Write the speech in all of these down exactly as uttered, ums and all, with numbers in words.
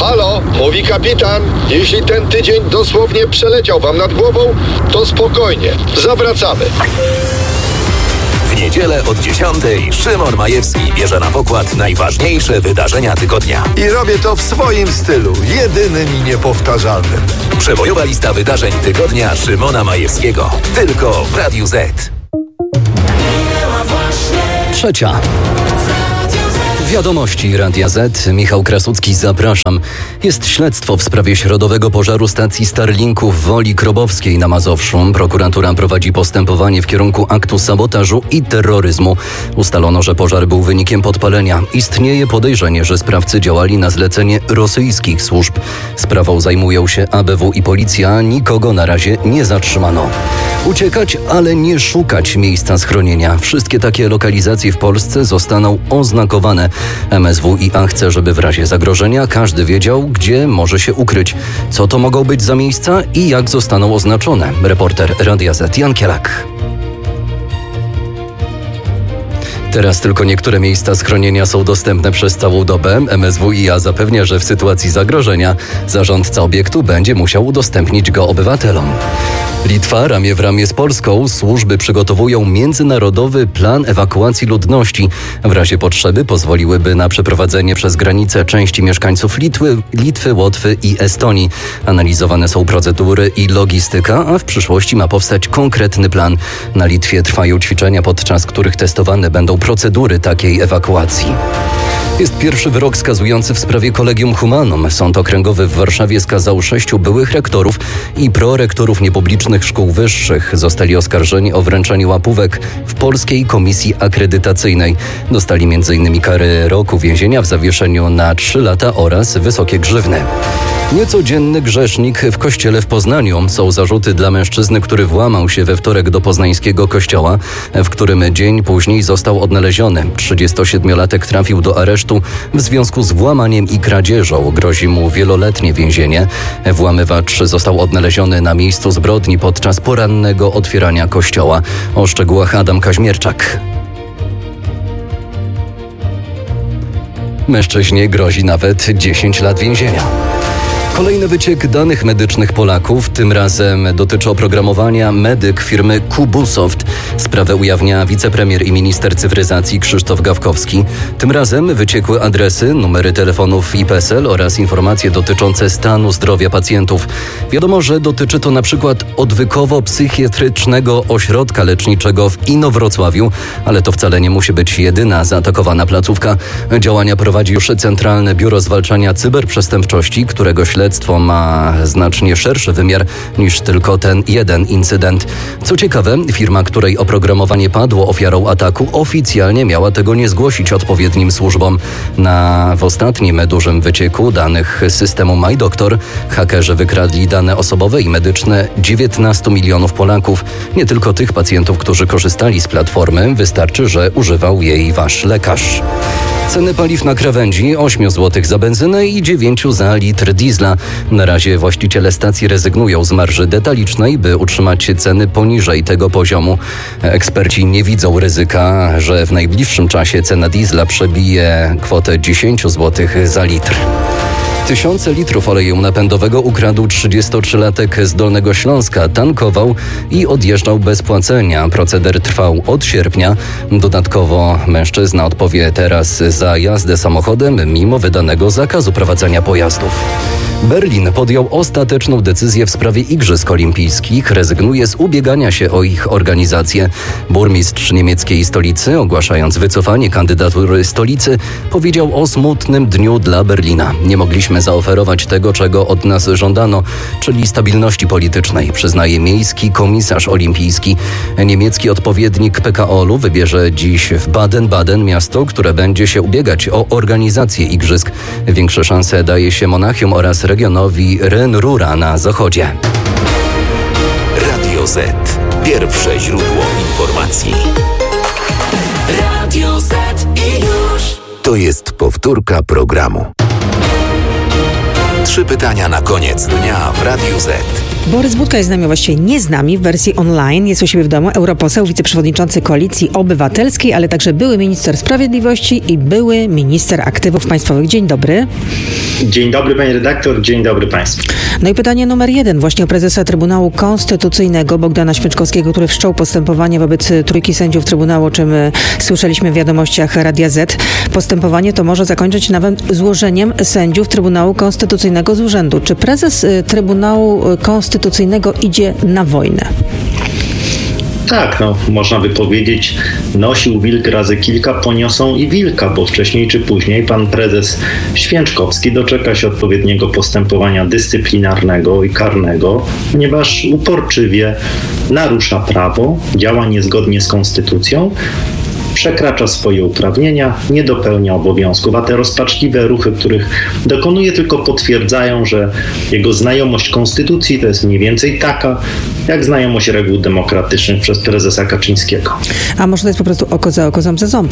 Halo, mówi kapitan. Jeśli ten tydzień dosłownie przeleciał wam nad głową, to spokojnie, zawracamy. W niedzielę od dziesiątej Szymon Majewski bierze na pokład najważniejsze wydarzenia tygodnia. I robię to w swoim stylu, jedynym i niepowtarzalnym. Przebojowa lista wydarzeń tygodnia Szymona Majewskiego. Tylko w Radiu Z. Trzecia. Wiadomości Radia Z. Michał Krasucki, zapraszam. Jest śledztwo w sprawie środowego pożaru stacji Starlinku w Woli Krobowskiej na Mazowszu. Prokuratura prowadzi postępowanie w kierunku aktu sabotażu i terroryzmu. Ustalono, że pożar był wynikiem podpalenia. Istnieje podejrzenie, że sprawcy działali na zlecenie rosyjskich służb. Sprawą zajmują się A B W i policja. Nikogo na razie nie zatrzymano. Uciekać, ale nie szukać miejsca schronienia. Wszystkie takie lokalizacje w Polsce zostaną oznakowane. M S W i A chce, żeby w razie zagrożenia każdy wiedział, gdzie może się ukryć. Co to mogą być za miejsca i jak zostaną oznaczone. Reporter Radia Z Jan Kielak. Teraz tylko niektóre miejsca schronienia są dostępne przez całą dobę. M S W i A zapewnia, że w sytuacji zagrożenia zarządca obiektu będzie musiał udostępnić go obywatelom. Litwa ramię w ramię z Polską. Służby przygotowują międzynarodowy plan ewakuacji ludności. W razie potrzeby pozwoliłyby na przeprowadzenie przez granicę części mieszkańców Litwy, Litwy, Łotwy i Estonii. Analizowane są procedury i logistyka, a w przyszłości ma powstać konkretny plan. Na Litwie trwają ćwiczenia, podczas których testowane będą procedury takiej ewakuacji. Jest pierwszy wyrok skazujący w sprawie Collegium Humanum. Sąd okręgowy w Warszawie skazał sześciu byłych rektorów i prorektorów niepublicznych szkół wyższych. Zostali oskarżeni o wręczanie łapówek w Polskiej Komisji Akredytacyjnej. Dostali między innymi kary roku więzienia w zawieszeniu na trzy lata oraz wysokie grzywny. Niecodzienny grzesznik w kościele w Poznaniu. Są zarzuty dla mężczyzny, który włamał się we wtorek do poznańskiego kościoła, w którym dzień później został odnaleziony. trzydziestosiedmiolatek trafił do aresztu w związku z włamaniem i kradzieżą. Grozi mu wieloletnie więzienie. Włamywacz został odnaleziony na miejscu zbrodni podczas porannego otwierania kościoła. O szczegółach Adam Kaźmierczak. Mężczyźnie grozi nawet dziesięć lat więzienia. Kolejny wyciek danych medycznych Polaków, tym razem dotyczy oprogramowania Medyk firmy Kubusoft. Sprawę ujawnia wicepremier i minister cyfryzacji Krzysztof Gawkowski. Tym razem wyciekły adresy, numery telefonów i PESEL oraz informacje dotyczące stanu zdrowia pacjentów. Wiadomo, że dotyczy to na przykład odwykowo-psychiatrycznego ośrodka leczniczego w Inowrocławiu, ale to wcale nie musi być jedyna zaatakowana placówka. Działania prowadzi już Centralne Biuro Zwalczania Cyberprzestępczości, którego śledztwo Śledztwo ma znacznie szerszy wymiar niż tylko ten jeden incydent. Co ciekawe, firma, której oprogramowanie padło ofiarą ataku, oficjalnie miała tego nie zgłosić odpowiednim służbom. Na w ostatnim dużym wycieku danych systemu MyDoktor hakerzy wykradli dane osobowe i medyczne dziewiętnastu milionów Polaków. Nie tylko tych pacjentów, którzy korzystali z platformy, wystarczy, że używał jej wasz lekarz. Ceny paliw na krawędzi: osiem złotych za benzynę i dziewięć za litr diesla. Na razie właściciele stacji rezygnują z marży detalicznej, by utrzymać ceny poniżej tego poziomu. Eksperci nie widzą ryzyka, że w najbliższym czasie cena diesla przebije kwotę dziesięć złotych za litr. Tysiące litrów oleju napędowego ukradł trzydziestotrzylatek z Dolnego Śląska. Tankował i odjeżdżał bez płacenia. Proceder trwał od sierpnia. Dodatkowo mężczyzna odpowie teraz za jazdę samochodem mimo wydanego zakazu prowadzenia pojazdów. Berlin podjął ostateczną decyzję w sprawie Igrzysk Olimpijskich. Rezygnuje z ubiegania się o ich organizację. Burmistrz niemieckiej stolicy, ogłaszając wycofanie kandydatury stolicy, powiedział o smutnym dniu dla Berlina. Nie mogliśmy zaoferować tego, czego od nas żądano, czyli stabilności politycznej, przyznaje miejski komisarz olimpijski. Niemiecki odpowiednik P K O-u wybierze dziś w Baden-Baden miasto, które będzie się ubiegać o organizację igrzysk. Większe szanse daje się Monachium oraz regionowi Ren-Rura na zachodzie. Radio Z. Pierwsze źródło informacji. Radio Z i już. To jest powtórka programu. Trzy pytania na koniec dnia w Radiu Z. Borys Budka jest z nami, właściwie nie z nami, w wersji online. Jest u siebie w domu europoseł, wiceprzewodniczący Koalicji Obywatelskiej, ale także były minister sprawiedliwości i były minister aktywów państwowych. Dzień dobry. Dzień dobry, pani redaktor, dzień dobry państwu. No i pytanie numer jeden, właśnie o prezesa Trybunału Konstytucyjnego Bogdana Święczkowskiego, który wszczął postępowanie wobec trójki sędziów Trybunału, o czym słyszeliśmy w wiadomościach Radia Z. Postępowanie to może zakończyć nawet złożeniem sędziów Trybunału Konstytucyjnego z urzędu. Czy prezes Trybunału Konstytucyjnego idzie na wojnę? Tak, no można by powiedzieć, nosił wilk razy kilka, poniosą i wilka, bo wcześniej czy później pan prezes Święczkowski doczeka się odpowiedniego postępowania dyscyplinarnego i karnego, ponieważ uporczywie narusza prawo, działa niezgodnie z konstytucją, przekracza swoje uprawnienia, nie dopełnia obowiązków, a te rozpaczliwe ruchy, których dokonuje, tylko potwierdzają, że jego znajomość konstytucji to jest mniej więcej taka, jak znajomość reguł demokratycznych przez prezesa Kaczyńskiego. A może to jest po prostu oko za oko, ząb za ząb?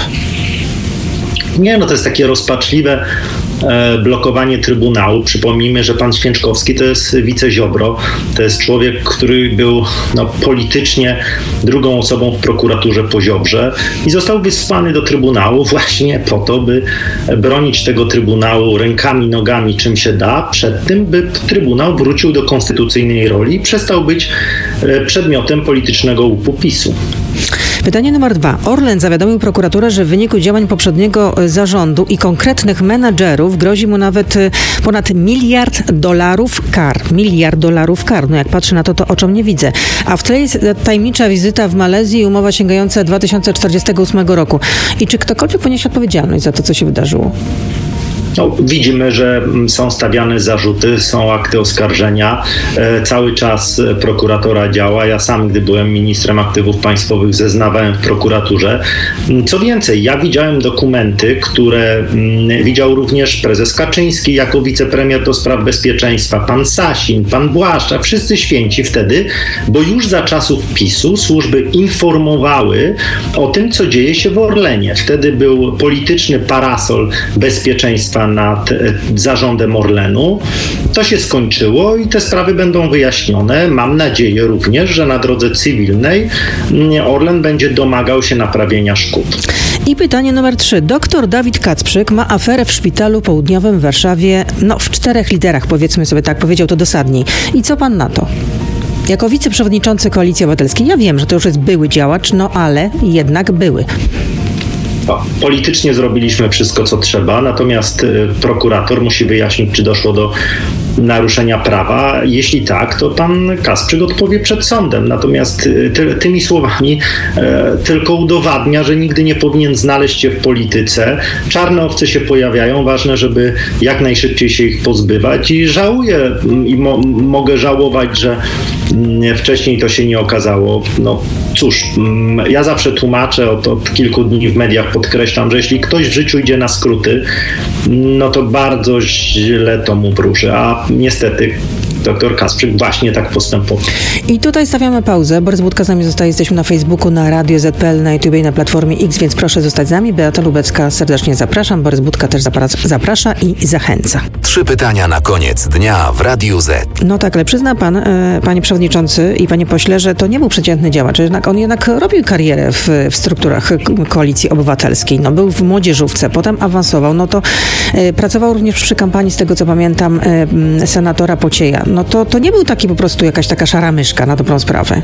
Nie, no to jest takie rozpaczliwe e, blokowanie Trybunału. Przypomnijmy, że pan Święczkowski to jest wiceziobro. To jest człowiek, który był no, politycznie drugą osobą w prokuraturze po Ziobrze i został wysłany do Trybunału właśnie po to, by bronić tego Trybunału rękami, nogami, czym się da, przed tym, by Trybunał wrócił do konstytucyjnej roli i przestał być e, przedmiotem politycznego łupu PiSu. Pytanie numer dwa. Orlen zawiadomił prokuraturę, że w wyniku działań poprzedniego zarządu i konkretnych menadżerów grozi mu nawet ponad miliard dolarów kar. Miliard dolarów kar. No jak patrzę na to, to oczom nie widzę. A w tle jest tajemnicza wizyta w Malezji i umowa sięgająca dwa tysiące czterdziestego ósmego roku. I czy ktokolwiek poniesie odpowiedzialność za to, co się wydarzyło? No, widzimy, że są stawiane zarzuty, są akty oskarżenia. E, cały czas prokuratora działa. Ja sam, gdy byłem ministrem aktywów państwowych, zeznawałem w prokuraturze. Co więcej, ja widziałem dokumenty, które mm, widział również prezes Kaczyński jako wicepremier do spraw bezpieczeństwa, pan Sasin, pan Błaszczak, wszyscy święci wtedy, bo już za czasów PiSu służby informowały o tym, co dzieje się w Orlenie. Wtedy był polityczny parasol bezpieczeństwa nad zarządem Orlenu. To się skończyło i te sprawy będą wyjaśnione. Mam nadzieję również, że na drodze cywilnej Orlen będzie domagał się naprawienia szkód. I pytanie numer trzy. Doktor Dawid Kacprzyk ma aferę w Szpitalu Południowym w Warszawie, no w czterech literach, powiedzmy sobie tak, powiedział to dosadniej. I co pan na to? Jako wiceprzewodniczący Koalicji Obywatelskiej, ja wiem, że to już jest były działacz, no ale jednak były. Politycznie zrobiliśmy wszystko, co trzeba, natomiast prokurator musi wyjaśnić, czy doszło do naruszenia prawa. Jeśli tak, to pan Kasprzyk odpowie przed sądem. Natomiast ty, tymi słowami e, tylko udowadnia, że nigdy nie powinien znaleźć się w polityce. Czarne owce się pojawiają. Ważne, żeby jak najszybciej się ich pozbywać i żałuję i mo, mogę żałować, że m, wcześniej to się nie okazało. No cóż, m, ja zawsze tłumaczę, od, od kilku dni w mediach podkreślam, że jeśli ktoś w życiu idzie na skróty, no to bardzo źle to mu wróży. A niestety doktor Kasprzyk właśnie tak postępował. I tutaj stawiamy pauzę. Borys Budka z nami zostaje. Jesteśmy na Facebooku, na Radio Z kropka P L, na YouTube i na Platformie X, więc proszę zostać z nami. Beata Lubecka serdecznie zapraszam. Borys Budka też zaprasza i zachęca. Trzy pytania na koniec dnia w Radiu Z. No tak, ale przyzna pan, e, panie przewodniczący i panie pośle, że to nie był przeciętny działacz. Jednak on jednak robił karierę w, w strukturach Koalicji Obywatelskiej. No, był w młodzieżówce, potem awansował. No to e, pracował również przy kampanii, z tego co pamiętam, e, senatora Pocieja. No to, to nie był taki po prostu jakaś taka szara myszka na dobrą sprawę.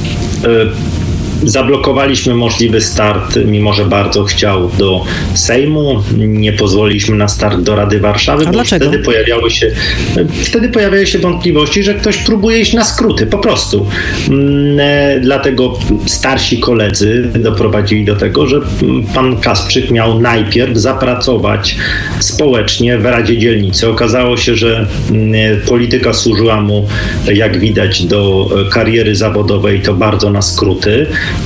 Zablokowaliśmy możliwy start, mimo że bardzo chciał, do Sejmu. Nie pozwoliliśmy na start do Rady Warszawy, A bo dlaczego? wtedy pojawiały się wtedy pojawiały się wątpliwości, że ktoś próbuje iść na skróty, po prostu. Dlatego starsi koledzy doprowadzili do tego, że pan Kasprzyk miał najpierw zapracować społecznie w Radzie Dzielnicy. Okazało się, że polityka służyła mu, jak widać, do kariery zawodowej, to bardzo na skróty.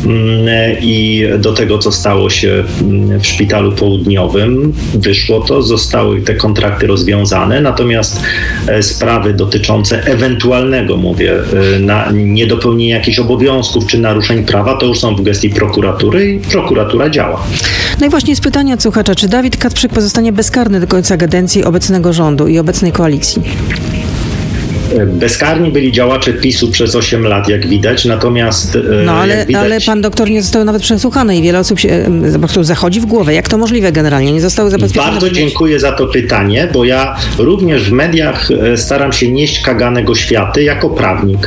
I do tego, co stało się w Szpitalu Południowym, wyszło to, zostały te kontrakty rozwiązane, natomiast sprawy dotyczące ewentualnego, mówię, na niedopełnienia jakichś obowiązków czy naruszeń prawa, to już są w gestii prokuratury i prokuratura działa. No i właśnie z pytania od słuchacza, czy Dawid Kacprzyk pozostanie bezkarny do końca kadencji obecnego rządu i obecnej koalicji? Bezkarni byli działacze PiSu przez osiem lat, jak widać, natomiast... No ale, widać, ale pan doktor nie został nawet przesłuchany i wiele osób się po prostu zachodzi w głowę. Jak to możliwe generalnie? Nie zostały zabezpieczone? Bardzo dziękuję za to pytanie, bo ja również w mediach staram się nieść kaganego światy jako prawnik.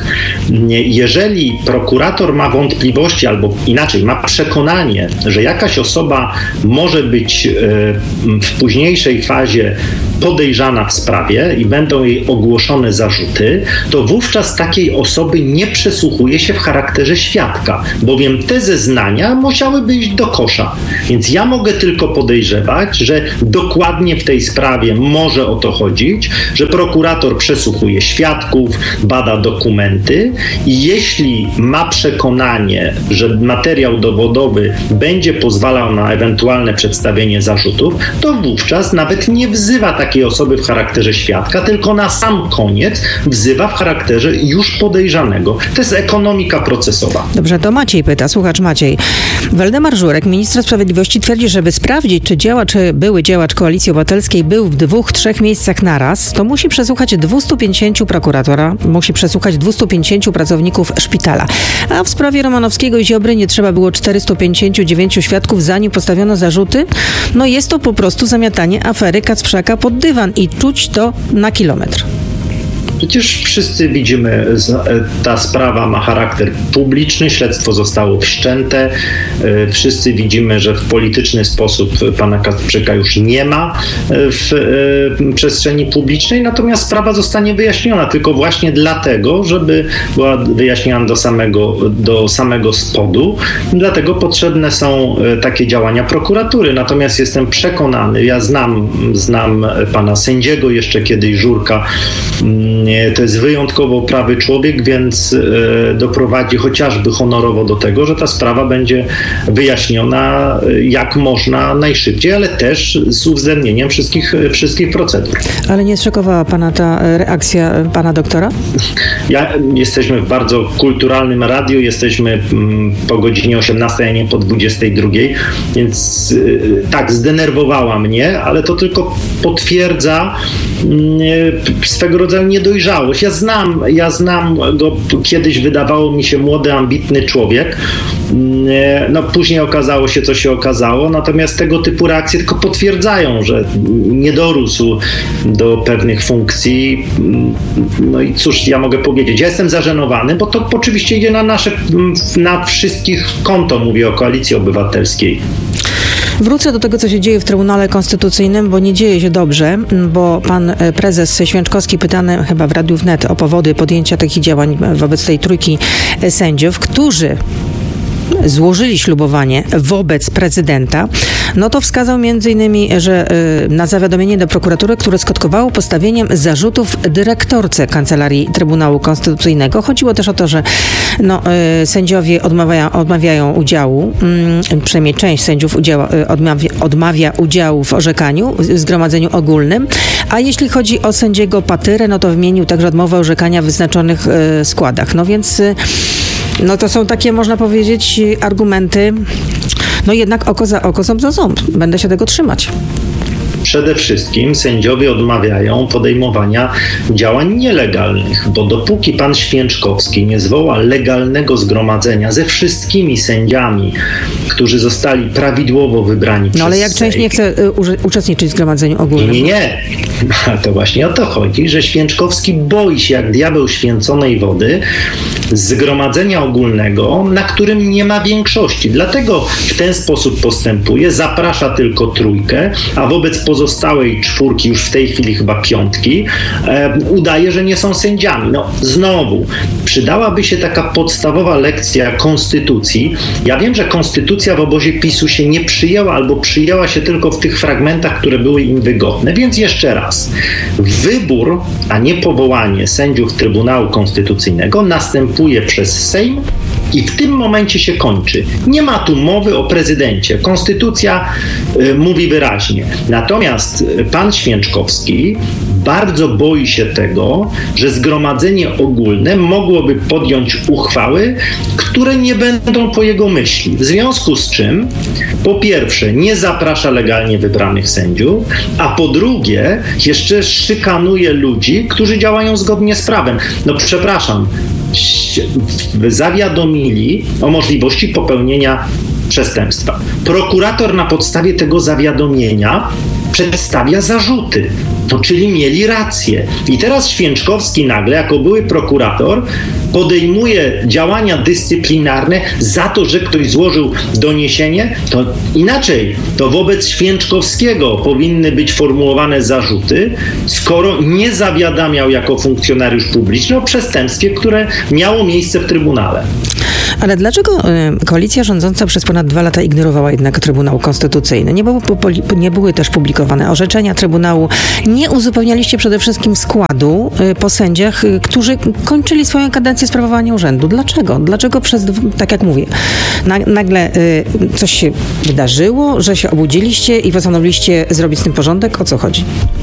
Jeżeli prokurator ma wątpliwości, albo inaczej, ma przekonanie, że jakaś osoba może być w późniejszej fazie podejrzana w sprawie i będą jej ogłoszone zarzuty, to wówczas takiej osoby nie przesłuchuje się w charakterze świadka, bowiem te zeznania musiałyby iść do kosza. Więc ja mogę tylko podejrzewać, że dokładnie w tej sprawie może o to chodzić, że prokurator przesłuchuje świadków, bada dokumenty i jeśli ma przekonanie, że materiał dowodowy będzie pozwalał na ewentualne przedstawienie zarzutów, to wówczas nawet nie wzywa takiej osoby w charakterze świadka, tylko na sam koniec wzywa w charakterze już podejrzanego. To jest ekonomika procesowa. Dobrze, to Maciej pyta, słuchacz Maciej. Waldemar Żurek, minister sprawiedliwości, twierdzi, żeby sprawdzić, czy działacz, czy były działacz Koalicji Obywatelskiej był w dwóch, trzech miejscach naraz, to musi przesłuchać dwieście pięćdziesięciu prokuratora, musi przesłuchać dwieście pięćdziesięciu pracowników szpitala. A w sprawie Romanowskiego i Ziobry nie trzeba było czterystu pięćdziesięciu dziewięciu świadków, zanim postawiono zarzuty. No jest to po prostu zamiatanie afery Kacprzaka pod dywan i czuć to na kilometr. Przecież wszyscy widzimy, ta sprawa ma charakter publiczny, śledztwo zostało wszczęte. Wszyscy widzimy, że w polityczny sposób pana Kacprzyka już nie ma w przestrzeni publicznej, natomiast sprawa zostanie wyjaśniona tylko właśnie dlatego, żeby była wyjaśniona do samego, do samego spodu. Dlatego potrzebne są takie działania prokuratury. Natomiast jestem przekonany, ja znam, znam pana sędziego, jeszcze kiedyś Żurka, to jest wyjątkowo prawy człowiek, więc doprowadzi chociażby honorowo do tego, że ta sprawa będzie wyjaśniona jak można najszybciej, ale też z uwzględnieniem wszystkich, wszystkich procedur. Ale nie zszokowała pana ta reakcja pana doktora? Ja, jesteśmy w bardzo kulturalnym radiu, jesteśmy po godzinie osiemnastej, a nie po dwudziestej drugiej, więc tak, zdenerwowała mnie, ale to tylko potwierdza swego rodzaju niedojrzałość. Ja znam, ja znam go, kiedyś wydawało mi się młody, ambitny człowiek. No później okazało się, co się okazało, natomiast tego typu reakcje tylko potwierdzają, że nie dorósł do pewnych funkcji. No i cóż ja mogę powiedzieć? Ja jestem zażenowany, bo to oczywiście idzie na nasze, na wszystkich konto, mówię o Koalicji Obywatelskiej. Wrócę do tego, co się dzieje w Trybunale Konstytucyjnym, bo nie dzieje się dobrze, bo pan prezes Święczkowski pytany chyba w Radiu Wnet o powody podjęcia takich działań wobec tej trójki sędziów, którzy złożyli ślubowanie wobec prezydenta, no to wskazał między innymi, że y, na zawiadomienie do prokuratury, które skutkowało postawieniem zarzutów dyrektorce Kancelarii Trybunału Konstytucyjnego. Chodziło też o to, że no, y, sędziowie odmawiają, odmawiają udziału, y, przynajmniej część sędziów udziała, y, odmawia, odmawia udziału w orzekaniu, w zgromadzeniu ogólnym, a jeśli chodzi o sędziego Patyrę, no to wymienił także odmowę orzekania w wyznaczonych y, składach. No więc y, no to są takie, można powiedzieć, argumenty, no jednak oko za oko, ząb za ząb. Będę się tego trzymać. Przede wszystkim sędziowie odmawiają podejmowania działań nielegalnych, bo dopóki pan Święczkowski nie zwoła legalnego zgromadzenia ze wszystkimi sędziami, którzy zostali prawidłowo wybrani przez No ale jak Sejm, część nie chce y, uczestniczyć w zgromadzeniu ogólnym? Nie, nie. To właśnie o to chodzi, że Święczkowski boi się jak diabeł święconej wody zgromadzenia ogólnego, na którym nie ma większości. Dlatego w ten sposób postępuje, zaprasza tylko trójkę, a wobec pozostałej czwórki, już w tej chwili chyba piątki, e, udaje, że nie są sędziami. No znowu, przydałaby się taka podstawowa lekcja konstytucji. Ja wiem, że konstytucja w obozie PiSu się nie przyjęła albo przyjęła się tylko w tych fragmentach, które były im wygodne. Więc jeszcze raz, wybór, a nie powołanie sędziów Trybunału Konstytucyjnego następuje przez Sejm I w tym momencie się kończy. Nie ma tu mowy o prezydencie. Konstytucja y, mówi wyraźnie. Natomiast y, pan Święczkowski bardzo boi się tego, że Zgromadzenie Ogólne mogłoby podjąć uchwały, które nie będą po jego myśli. W związku z czym, po pierwsze, nie zaprasza legalnie wybranych sędziów, a po drugie, jeszcze szykanuje ludzi, którzy działają zgodnie z prawem. No przepraszam, zawiadomili o możliwości popełnienia przestępstwa. Prokurator na podstawie tego zawiadomienia przedstawia zarzuty. No, czyli mieli rację. I teraz Święczkowski nagle, jako były prokurator, podejmuje działania dyscyplinarne za to, że ktoś złożył doniesienie. To inaczej, to wobec Święczkowskiego powinny być formułowane zarzuty, skoro nie zawiadamiał jako funkcjonariusz publiczny o przestępstwie, które miało miejsce w Trybunale. Ale dlaczego y, koalicja rządząca przez ponad dwa lata ignorowała jednak Trybunał Konstytucyjny? Nie, było, po, nie były też publikowane orzeczenia Trybunału. Nie uzupełnialiście przede wszystkim składu y, po sędziach, y, którzy kończyli swoją kadencję sprawowania urzędu. Dlaczego? Dlaczego przez, tak jak mówię, na, nagle y, coś się wydarzyło, że się obudziliście i postanowiliście zrobić z tym porządek? O co chodzi?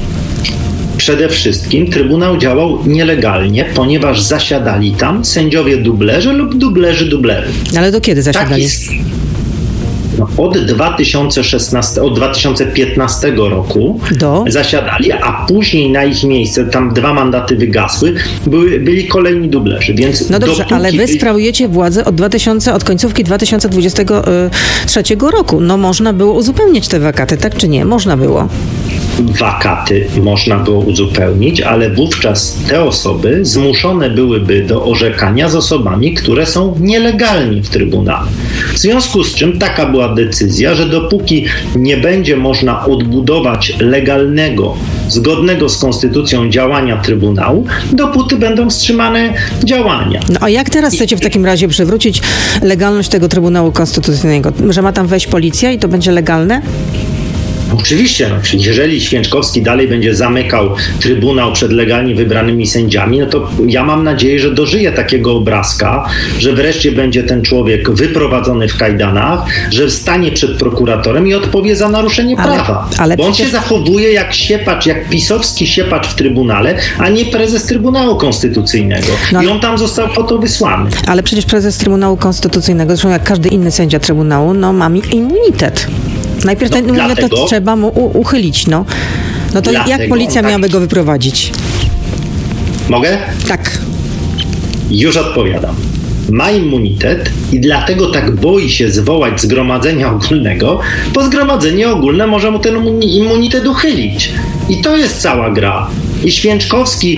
Przede wszystkim Trybunał działał nielegalnie, ponieważ zasiadali tam sędziowie dublerzy lub dublerzy dublerów. Ale do kiedy zasiadali? Taki, no, od, dwa tysiące szesnastego, od dwa tysiące piętnastego roku do? zasiadali, a później na ich miejsce, tam dwa mandaty wygasły, były, byli kolejni dublerzy. Więc no dobrze, ale wy sprawujecie władzę od, dwa tysiące, od końcówki dwa tysiące dwudziestego trzeciego roku. No można było uzupełnić te wakaty, tak czy nie? Można było. Wakaty można było uzupełnić, ale wówczas te osoby zmuszone byłyby do orzekania z osobami, które są nielegalnie w Trybunale. W związku z czym taka była decyzja, że dopóki nie będzie można odbudować legalnego, zgodnego z konstytucją działania Trybunału, dopóty będą wstrzymane działania. No a jak teraz chcecie w takim razie przywrócić legalność tego Trybunału Konstytucyjnego? Że ma tam wejść policja i to będzie legalne? Oczywiście, no, jeżeli Święczkowski dalej będzie zamykał Trybunał przed legalnie wybranymi sędziami, no to ja mam nadzieję, że dożyje takiego obrazka, że wreszcie będzie ten człowiek wyprowadzony w kajdanach, że stanie przed prokuratorem i odpowie za naruszenie ale, prawa. Ale Bo on przecież... się zachowuje jak siepacz, jak pisowski siepacz w Trybunale, a nie prezes Trybunału Konstytucyjnego. No, I on tam został po to wysłany. Ale przecież prezes Trybunału Konstytucyjnego, zresztą jak każdy inny sędzia Trybunału, no ma immunitet. Najpierw no, ten immunitet dlatego, trzeba mu u- uchylić, no. No to jak policja tak... miałaby go wyprowadzić? Mogę? Tak. Już odpowiadam. Ma immunitet i dlatego tak boi się zwołać zgromadzenia ogólnego, bo zgromadzenie ogólne może mu ten immunitet uchylić. I to jest cała gra. I Święczkowski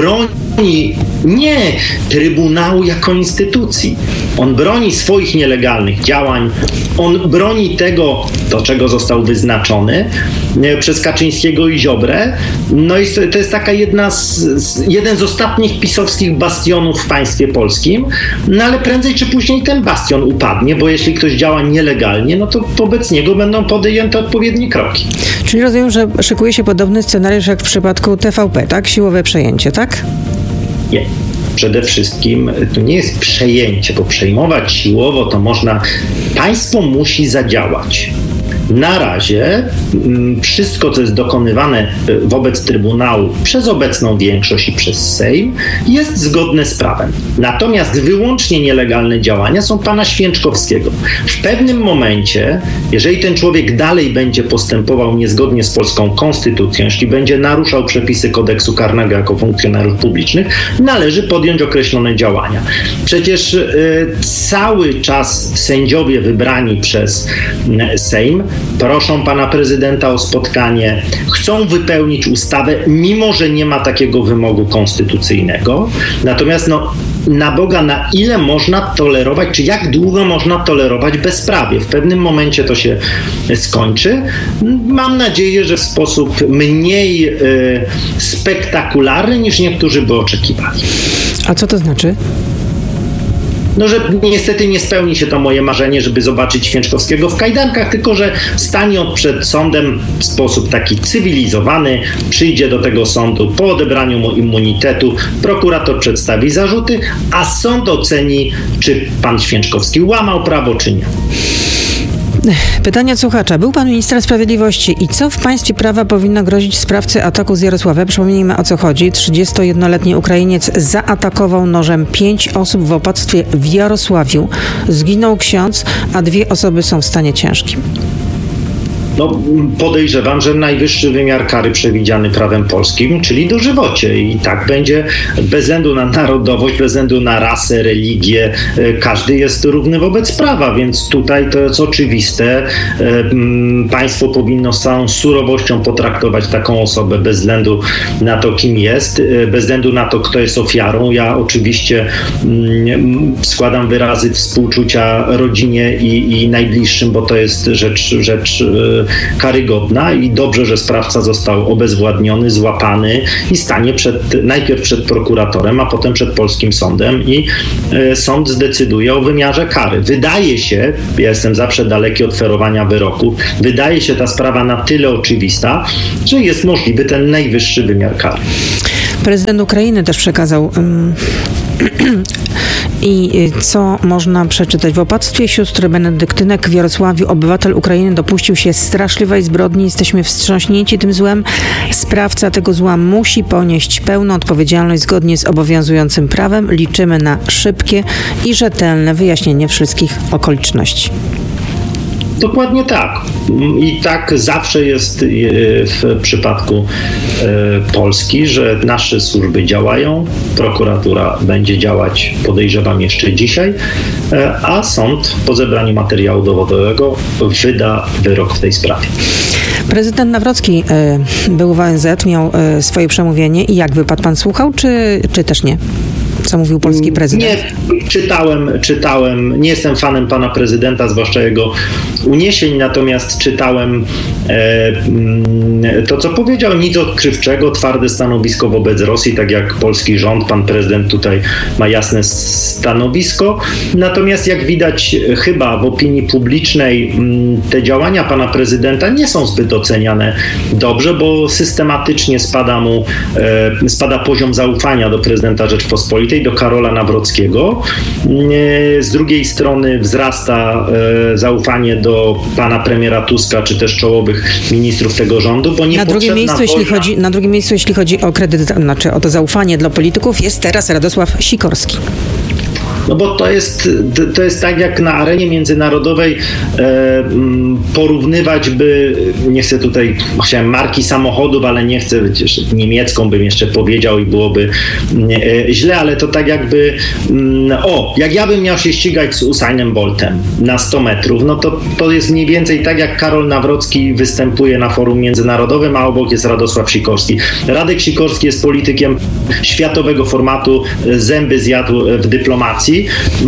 broni nie Trybunału jako instytucji. On broni swoich nielegalnych działań, on broni tego, do czego został wyznaczony przez Kaczyńskiego i Ziobrę. No i to jest taka jedna z, z, jeden z ostatnich pisowskich bastionów w państwie polskim, no ale prędzej czy później ten bastion upadnie, bo jeśli ktoś działa nielegalnie, no to wobec niego będą podjęte odpowiednie kroki. Czyli rozumiem, że szykuje się podobny scenariusz jak w przypadku T V P, tak? Siłowe przejęcie, tak? Nie. Przede wszystkim to nie jest przejęcie, bo przejmować siłowo to można... Państwo musi zadziałać. Na razie m, wszystko, co jest dokonywane wobec Trybunału przez obecną większość i przez Sejm, jest zgodne z prawem. Natomiast wyłącznie nielegalne działania są pana Święczkowskiego. W pewnym momencie, jeżeli ten człowiek dalej będzie postępował niezgodnie z polską konstytucją, jeśli będzie naruszał przepisy kodeksu karnego jako funkcjonariusz publiczny, należy podjąć określone działania. Przecież y, cały czas sędziowie wybrani przez y, Sejm proszą pana prezydenta o spotkanie, chcą wypełnić ustawę, mimo że nie ma takiego wymogu konstytucyjnego. Natomiast no, na Boga, na ile można tolerować, czy jak długo można tolerować bezprawie? W pewnym momencie to się skończy. Mam nadzieję, że w sposób mniej y, spektakularny niż niektórzy by oczekiwali. A co to znaczy? no, że niestety nie spełni się to moje marzenie, żeby zobaczyć Święczkowskiego w kajdankach, tylko że stanie on przed sądem w sposób taki cywilizowany, przyjdzie do tego sądu po odebraniu mu immunitetu, prokurator przedstawi zarzuty, a sąd oceni, czy pan Święczkowski łamał prawo, czy nie. Pytanie od słuchacza. Był pan ministrem sprawiedliwości i co w państwie prawa powinno grozić sprawcy ataku z Jarosławia? Przypomnijmy, o co chodzi. trzydziestojednoletni Ukrainiec zaatakował nożem pięć osób w opactwie w Jarosławiu. Zginął ksiądz, a dwie osoby są w stanie ciężkim. No, podejrzewam, że najwyższy wymiar kary przewidziany prawem polskim, czyli dożywocie. I tak będzie bez względu na narodowość, bez względu na rasę, religię. Każdy jest równy wobec prawa, więc tutaj to jest oczywiste. Państwo powinno z całą surowością potraktować taką osobę bez względu na to, kim jest, bez względu na to, kto jest ofiarą. Ja oczywiście składam wyrazy współczucia rodzinie i, i najbliższym, bo to jest rzecz, rzecz karygodna i dobrze, że sprawca został obezwładniony, złapany i stanie przed, najpierw przed prokuratorem, a potem przed polskim sądem i e, sąd zdecyduje o wymiarze kary. Wydaje się, ja jestem zawsze daleki od ferowania wyroków, wydaje się ta sprawa na tyle oczywista, że jest możliwy ten najwyższy wymiar kary. Prezydent Ukrainy też przekazał um, i co można przeczytać? W opactwie sióstr benedyktynek w Jarosławiu obywatel Ukrainy dopuścił się straszliwej zbrodni. Jesteśmy wstrząśnięci tym złem. Sprawca tego zła musi ponieść pełną odpowiedzialność zgodnie z obowiązującym prawem. Liczymy na szybkie i rzetelne wyjaśnienie wszystkich okoliczności. Dokładnie tak. I tak zawsze jest w przypadku Polski, że nasze służby działają, prokuratura będzie działać, podejrzewam, jeszcze dzisiaj, a sąd po zebraniu materiału dowodowego wyda wyrok w tej sprawie. Prezydent Nawrocki był w O N Z, miał swoje przemówienie i jak wypadł pan słuchał, czy, czy też nie? Co mówił polski prezydent? Nie, czytałem, czytałem, nie jestem fanem pana prezydenta, zwłaszcza jego uniesień, natomiast czytałem e, to, co powiedział, nic odkrywczego, twarde stanowisko wobec Rosji, tak jak polski rząd, pan prezydent tutaj ma jasne stanowisko. Natomiast jak widać chyba w opinii publicznej te działania pana prezydenta nie są zbyt oceniane dobrze, bo systematycznie spada mu, e, spada poziom zaufania do prezydenta Rzeczpospolitej, do Karola Nawrockiego. Z drugiej strony wzrasta zaufanie do pana premiera Tuska, czy też czołowych ministrów tego rządu, bo nie na drugim miejscu, wojna... jeśli chodzi, na drugim miejscu, jeśli chodzi o kredyt, znaczy o to zaufanie dla polityków, jest teraz Radosław Sikorski. No bo to jest, to jest tak jak na arenie międzynarodowej e, porównywać by, nie chcę tutaj, chciałem marki samochodów, ale nie chcę, niemiecką bym jeszcze powiedział i byłoby e, źle, ale to tak jakby, m, o, jak ja bym miał się ścigać z Usainem Boltem na sto metrów, no to to jest mniej więcej tak jak Karol Nawrocki występuje na forum międzynarodowym, a obok jest Radosław Sikorski. Radek Sikorski jest politykiem światowego formatu, zęby zjadł w dyplomacji,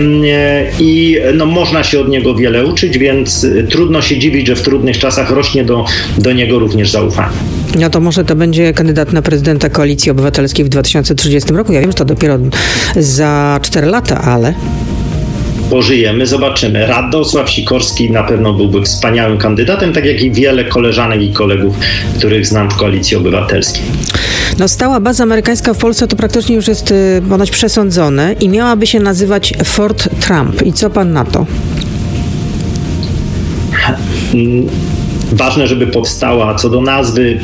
i no, można się od niego wiele uczyć, więc trudno się dziwić, że w trudnych czasach rośnie do, do niego również zaufanie. No to może to będzie kandydat na prezydenta Koalicji Obywatelskiej w dwa tysiące trzydziestym roku. Ja wiem, że to dopiero za cztery lata, ale... Pożyjemy, zobaczymy. Radosław Sikorski na pewno byłby wspaniałym kandydatem, tak jak i wiele koleżanek i kolegów, których znam w Koalicji Obywatelskiej. No stała baza amerykańska w Polsce to praktycznie już jest y, ponoć przesądzone i miałaby się nazywać Fort Trump. I co pan na to? Ważne, żeby powstała. Co do nazwy,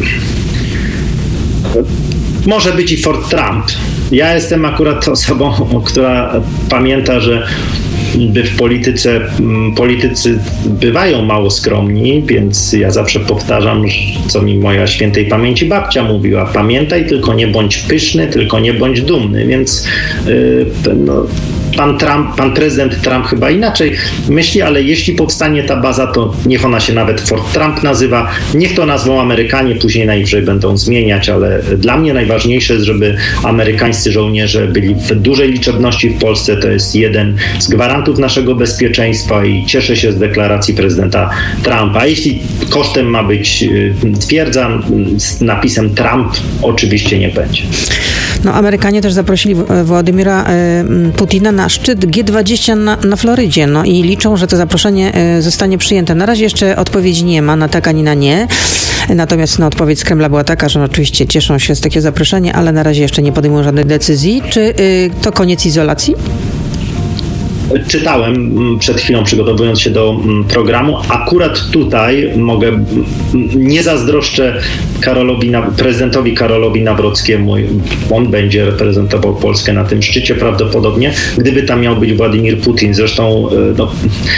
może być i Fort Trump. Ja jestem akurat osobą, która pamięta, że w polityce, politycy bywają mało skromni, więc ja zawsze powtarzam, co mi moja świętej pamięci babcia mówiła: pamiętaj, tylko nie bądź pyszny, tylko nie bądź dumny, więc yy, no, pan Trump, pan prezydent Trump chyba inaczej myśli, ale jeśli powstanie ta baza, to niech ona się nawet Fort Trump nazywa, niech to nazwą Amerykanie, później najwyżej będą zmieniać, ale dla mnie najważniejsze jest, żeby amerykańscy żołnierze byli w dużej liczebności w Polsce. To jest jeden z gwarantów naszego bezpieczeństwa i cieszę się z deklaracji prezydenta Trumpa. Jeśli kosztem ma być twierdza z napisem Trump, oczywiście nie będzie. No, Amerykanie też zaprosili Władimira Putina na szczyt G dwadzieścia na, na Florydzie. No i liczą, że to zaproszenie zostanie przyjęte. Na razie jeszcze odpowiedzi nie ma na tak ani na nie. Natomiast no, odpowiedź z Kremla była taka, że no, oczywiście cieszą się z takiego zaproszenia, ale na razie jeszcze nie podejmują żadnej decyzji. Czy y, to koniec izolacji? Czytałem przed chwilą, przygotowując się do programu. Akurat tutaj mogę, nie zazdroszczę Karolowi, prezydentowi Karolowi Nawrockiemu. On będzie reprezentował Polskę na tym szczycie prawdopodobnie, gdyby tam miał być Władimir Putin. Zresztą no,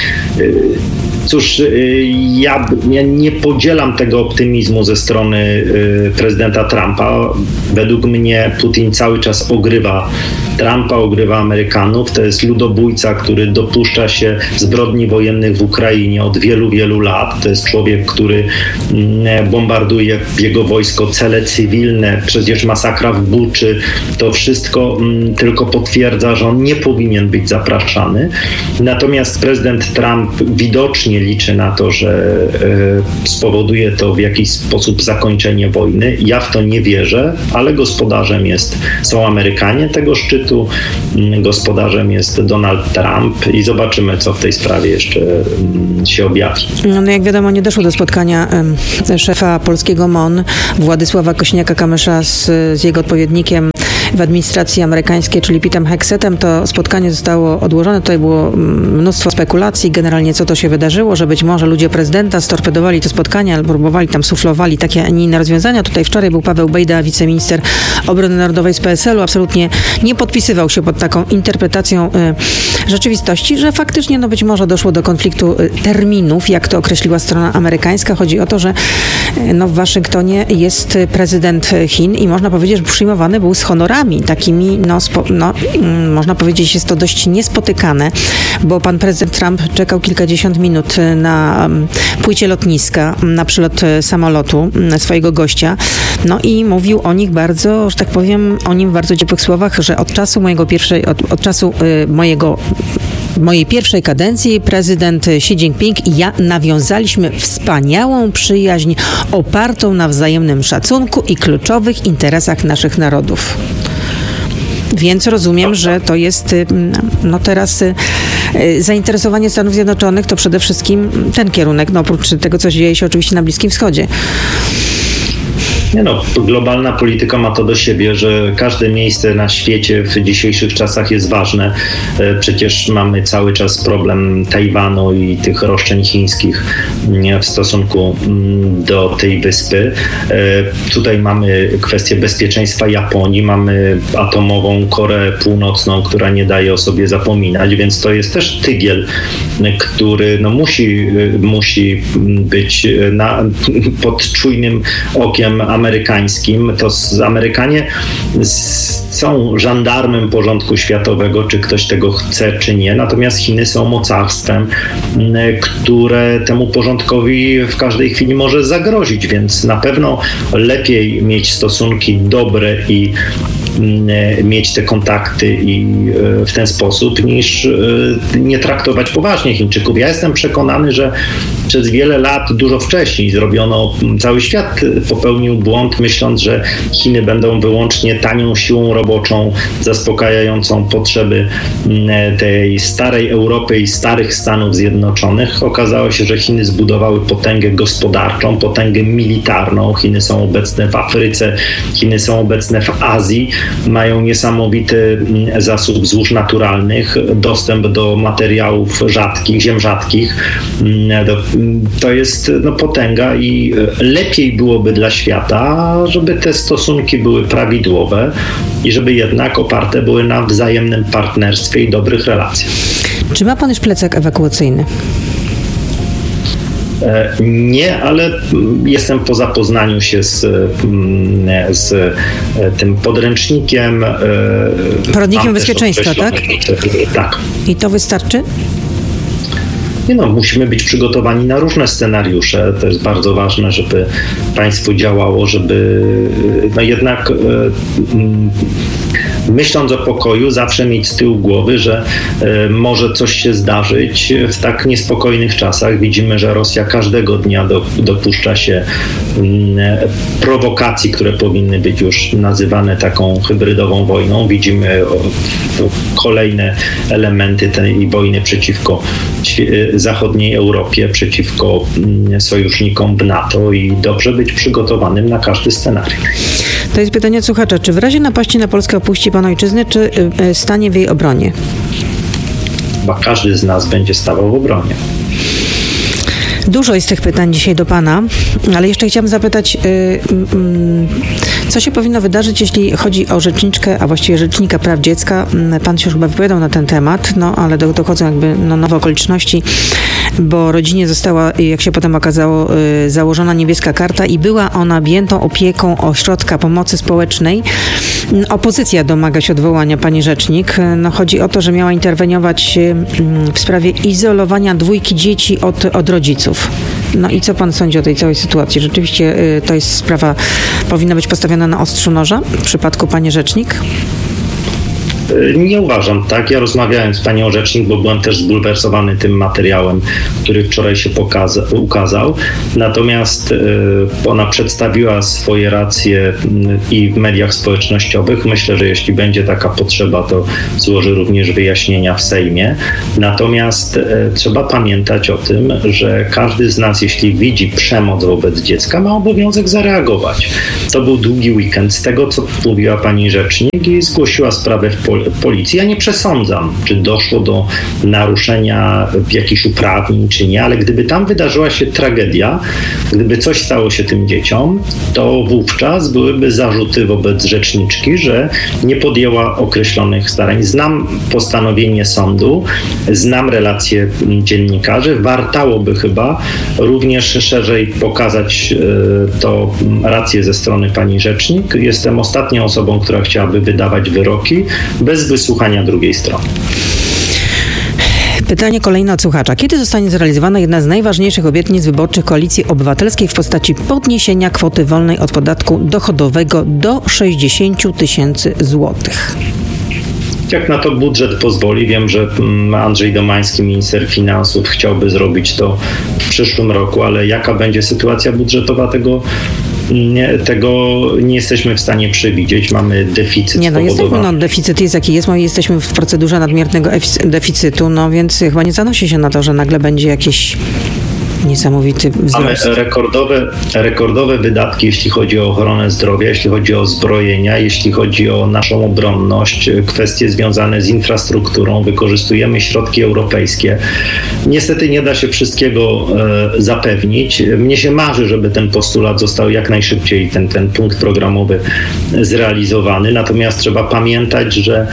cóż, ja, ja nie podzielam tego optymizmu ze strony prezydenta Trumpa. Według mnie Putin cały czas ogrywa Trumpa, ogrywa Amerykanów. To jest ludobójca, który dopuszcza się zbrodni wojennych w Ukrainie od wielu, wielu lat. To jest człowiek, który bombarduje jego wojsko, cele cywilne, przecież masakra w Buczy. To wszystko tylko potwierdza, że on nie powinien być zapraszany. Natomiast prezydent Trump widocznie liczy na to, że spowoduje to w jakiś sposób zakończenie wojny. Ja w to nie wierzę, ale gospodarzem jest, są Amerykanie tego szczytu. Gospodarzem jest Donald Trump i zobaczymy, co w tej sprawie jeszcze się objawi. No jak wiadomo, nie doszło do spotkania um, szefa polskiego M O N, Władysława Kośniaka-Kamysza z, z jego odpowiednikiem w administracji amerykańskiej, czyli Petem Hegsetem. To spotkanie zostało odłożone. Tutaj było mnóstwo spekulacji. Generalnie co to się wydarzyło, że być może ludzie prezydenta storpedowali to spotkanie albo próbowali tam, suflowali takie, a nie inne rozwiązania. Tutaj wczoraj był Paweł Bejda, wiceminister obrony narodowej z P S L u. Absolutnie nie podpisywał się pod taką interpretacją y, rzeczywistości, że faktycznie no być może doszło do konfliktu y, terminów, jak to określiła strona amerykańska. Chodzi o to, że y, no, w Waszyngtonie jest prezydent Chin i można powiedzieć, że przyjmowany był z honorami. Takimi, no, spo, no, można powiedzieć, jest to dość niespotykane, bo pan prezydent Trump czekał kilkadziesiąt minut na płycie lotniska, na przylot samolotu swojego gościa, no i mówił o nich bardzo, że tak powiem, o nim w bardzo ciepłych słowach, że od czasu mojego pierwszej, od, od czasu y, mojego mojej pierwszej kadencji prezydent Xi Jinping i ja nawiązaliśmy wspaniałą przyjaźń opartą na wzajemnym szacunku i kluczowych interesach naszych narodów. Więc rozumiem, że to jest no teraz zainteresowanie Stanów Zjednoczonych to przede wszystkim ten kierunek, no oprócz tego, co dzieje się oczywiście na Bliskim Wschodzie. Nie no, globalna polityka ma to do siebie, że każde miejsce na świecie w dzisiejszych czasach jest ważne. Przecież mamy cały czas problem Tajwanu i tych roszczeń chińskich w stosunku do tej wyspy. Tutaj mamy kwestię bezpieczeństwa Japonii, mamy atomową Koreę Północną, która nie daje o sobie zapominać, więc to jest też tygiel, który no musi, musi być na, pod czujnym okiem amerykańskim. To Amerykanie są żandarmem porządku światowego, czy ktoś tego chce, czy nie. Natomiast Chiny są mocarstwem, które temu porządkowi w każdej chwili może zagrozić, więc na pewno lepiej mieć stosunki dobre i mieć te kontakty i w ten sposób, niż nie traktować poważnie Chińczyków. Ja jestem przekonany, że przez wiele lat, dużo wcześniej zrobiono, cały świat popełnił błąd, myśląc, że Chiny będą wyłącznie tanią siłą roboczą, zaspokajającą potrzeby tej starej Europy i starych Stanów Zjednoczonych. Okazało się, że Chiny zbudowały potęgę gospodarczą, potęgę militarną. Chiny są obecne w Afryce, Chiny są obecne w Azji, mają niesamowity zasób złóż naturalnych, dostęp do materiałów rzadkich, ziem rzadkich. To jest no, potęga i lepiej byłoby dla świata, żeby te stosunki były prawidłowe i żeby jednak oparte były na wzajemnym partnerstwie i dobrych relacjach. Czy ma pan już plecak ewakuacyjny? Nie, ale jestem po zapoznaniu się z, z tym podręcznikiem. Poradnikiem bezpieczeństwa, tak? Tak. I to wystarczy? Nie no, musimy być przygotowani na różne scenariusze. To jest bardzo ważne, żeby państwo działało, żeby no jednak myśląc o pokoju, zawsze mieć z tyłu głowy, że e, może coś się zdarzyć w tak niespokojnych czasach. Widzimy, że Rosja każdego dnia do, dopuszcza się m, prowokacji, które powinny być już nazywane taką hybrydową wojną. Widzimy o, o, kolejne elementy tej wojny przeciwko zachodniej Europie, przeciwko m, sojusznikom w NATO i dobrze być przygotowanym na każdy scenariusz. To jest pytanie od słuchacza. Czy w razie napaści na Polskę opuści pan ojczyznę, czy y, stanie w jej obronie? Chyba każdy z nas będzie stawał w obronie. Dużo jest tych pytań dzisiaj do pana, ale jeszcze chciałam zapytać, y, y, co się powinno wydarzyć, jeśli chodzi o rzeczniczkę, a właściwie rzecznika praw dziecka. Pan się już chyba wypowiadał na ten temat, no ale do, dochodzą jakby no, nowe okoliczności, bo rodzinie została, jak się potem okazało, y, założona niebieska karta i była ona objętą opieką Ośrodka Pomocy Społecznej. Opozycja domaga się odwołania pani rzecznik. No, chodzi o to, że miała interweniować y, w sprawie izolowania dwójki dzieci od, od rodziców. No i co pan sądzi o tej całej sytuacji? Rzeczywiście y, to jest sprawa, powinna być postawiona na ostrzu noża w przypadku pani rzecznik? Nie uważam tak. Ja rozmawiałem z panią rzecznik, bo byłem też zbulwersowany tym materiałem, który wczoraj się pokaza- ukazał. Natomiast y, ona przedstawiła swoje racje i w mediach społecznościowych. Myślę, że jeśli będzie taka potrzeba, to złoży również wyjaśnienia w Sejmie. Natomiast y, trzeba pamiętać o tym, że każdy z nas, jeśli widzi przemoc wobec dziecka, ma obowiązek zareagować. To był długi weekend. Z tego, co mówiła pani rzecznik, i zgłosiła sprawę w pol- policji. Ja nie przesądzam, czy doszło do naruszenia jakichś uprawnień, czy nie, ale gdyby tam wydarzyła się tragedia, gdyby coś stało się tym dzieciom, to wówczas byłyby zarzuty wobec rzeczniczki, że nie podjęła określonych starań. Znam postanowienie sądu, znam relacje dziennikarzy. Wartałoby chyba również szerzej pokazać y, to rację ze strony pani rzecznik. Jestem ostatnią osobą, która chciałaby wydawać wyroki bez wysłuchania drugiej strony. Pytanie kolejne od słuchacza. Kiedy zostanie zrealizowana jedna z najważniejszych obietnic wyborczych Koalicji Obywatelskiej w postaci podniesienia kwoty wolnej od podatku dochodowego do sześćdziesiąt tysięcy złotych? Jak na to budżet pozwoli. Wiem, że Andrzej Domański, minister finansów, chciałby zrobić to w przyszłym roku, ale jaka będzie sytuacja budżetowa, tego Nie, tego nie jesteśmy w stanie przewidzieć. Mamy deficyt Nie, no spowodowany. jesteśmy, no deficyt jest jaki jest, no jesteśmy w procedurze nadmiernego deficytu, no więc chyba nie zanosi się na to, że nagle będzie jakiś niesamowity wzrost. Mamy rekordowe, rekordowe wydatki, jeśli chodzi o ochronę zdrowia, jeśli chodzi o zbrojenia, jeśli chodzi o naszą obronność, kwestie związane z infrastrukturą. Wykorzystujemy środki europejskie. Niestety nie da się wszystkiego e, zapewnić. Mnie się marzy, żeby ten postulat został jak najszybciej, ten, ten punkt programowy zrealizowany. Natomiast trzeba pamiętać, że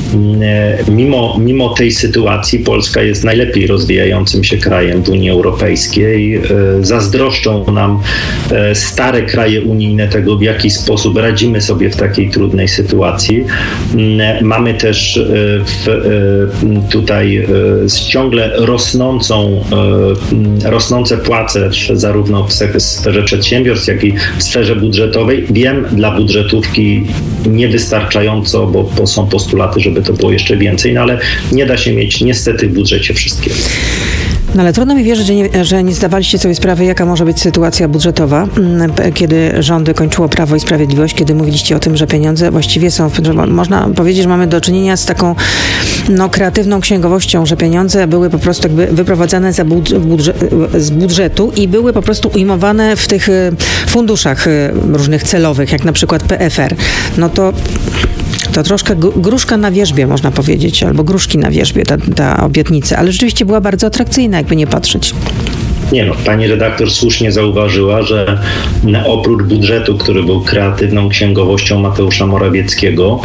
e, mimo, mimo tej sytuacji Polska jest najlepiej rozwijającym się krajem w Unii Europejskiej. Zazdroszczą nam stare kraje unijne tego, w jaki sposób radzimy sobie w takiej trudnej sytuacji. Mamy też w, tutaj ciągle rosnącą, rosnące płace zarówno w sferze przedsiębiorstw, jak i w sferze budżetowej. Wiem, dla budżetówki niewystarczająco, bo, bo są postulaty, żeby to było jeszcze więcej, no ale nie da się mieć niestety w budżecie wszystkiego. No ale trudno mi wierzyć, że nie, że nie zdawaliście sobie sprawy, jaka może być sytuacja budżetowa, kiedy rządy kończyło Prawo i Sprawiedliwość, kiedy mówiliście o tym, że pieniądze właściwie są, że można powiedzieć, że mamy do czynienia z taką no, kreatywną księgowością, że pieniądze były po prostu jakby wyprowadzane za budżet, z budżetu i były po prostu ujmowane w tych funduszach różnych celowych, jak na przykład P F R. No to To troszkę gruszka na wierzbie, można powiedzieć, albo gruszki na wierzbie, ta, ta obietnica, ale rzeczywiście była bardzo atrakcyjna, jakby nie patrzeć. Nie no, pani redaktor słusznie zauważyła, że oprócz budżetu, który był kreatywną księgowością Mateusza Morawieckiego,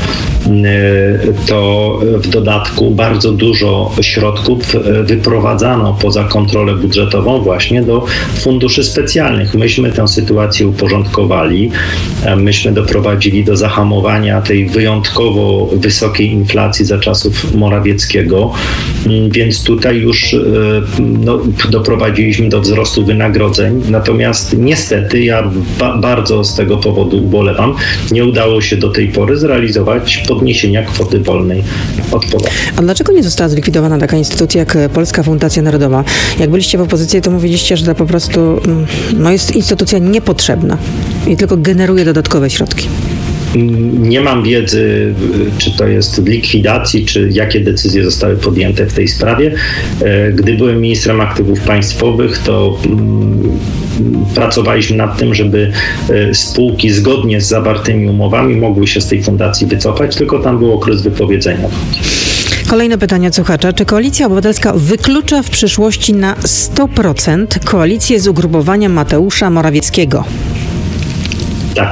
to w dodatku bardzo dużo środków wyprowadzano poza kontrolę budżetową właśnie do funduszy specjalnych. Myśmy tę sytuację uporządkowali, myśmy doprowadzili do zahamowania tej wyjątkowo wysokiej inflacji za czasów Morawieckiego, więc tutaj już no, doprowadziliśmy do do wzrostu wynagrodzeń. Natomiast niestety ja ba- bardzo z tego powodu ubolewam. Nie udało się do tej pory zrealizować podniesienia kwoty wolnej od podatku. A dlaczego nie została zlikwidowana taka instytucja jak Polska Fundacja Narodowa? Jak byliście w opozycji, to mówiliście, że to po prostu no, jest instytucja niepotrzebna i tylko generuje dodatkowe środki. Nie mam wiedzy, czy to jest w likwidacji, czy jakie decyzje zostały podjęte w tej sprawie. Gdy byłem ministrem aktywów państwowych, to pracowaliśmy nad tym, żeby spółki zgodnie z zawartymi umowami mogły się z tej fundacji wycofać, tylko tam był okres wypowiedzenia. Kolejne pytanie od słuchacza. Czy Koalicja Obywatelska wyklucza w przyszłości na sto procent koalicję z ugrupowaniem Mateusza Morawieckiego? Tak.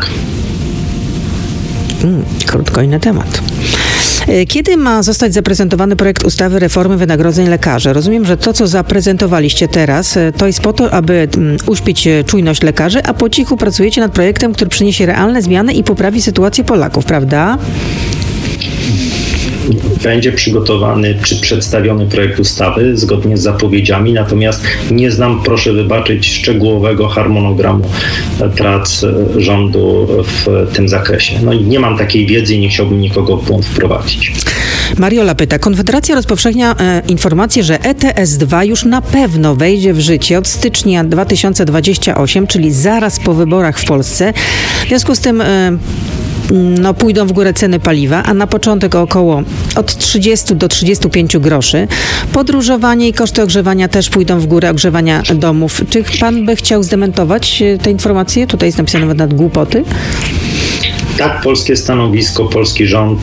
Hmm, krótko i na temat. Kiedy ma zostać zaprezentowany projekt ustawy reformy wynagrodzeń lekarzy? Rozumiem, że to, co zaprezentowaliście teraz, to jest po to, aby uśpić czujność lekarzy, a po cichu pracujecie nad projektem, który przyniesie realne zmiany i poprawi sytuację Polaków, prawda? Będzie przygotowany czy przedstawiony projekt ustawy zgodnie z zapowiedziami, natomiast nie znam, proszę wybaczyć, szczegółowego harmonogramu prac rządu w tym zakresie. No i nie mam takiej wiedzy i nie chciałbym nikogo w błąd wprowadzić. Mariola pyta, Konfederacja rozpowszechnia e, informację, że E T S dwa już na pewno wejdzie w życie od stycznia dwa tysiące dwudziestego ósmego, czyli zaraz po wyborach w Polsce. W związku z tym e, no, pójdą w górę ceny paliwa, a na początek około od trzydziestu do trzydziestu pięciu groszy. Podróżowanie i koszty ogrzewania też pójdą w górę, ogrzewania domów. Czy pan by chciał zdementować te informacje? Tutaj jest napisane nawet nad głupoty. Tak, polskie stanowisko, polski rząd